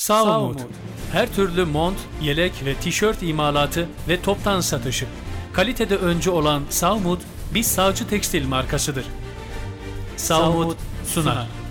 Sağumut. Her türlü mont, yelek ve tişört imalatı ve toptan satışı. Kalitede öncü olan Sağumut, bir Sağcı Tekstil markasıdır. Sağumut sunar.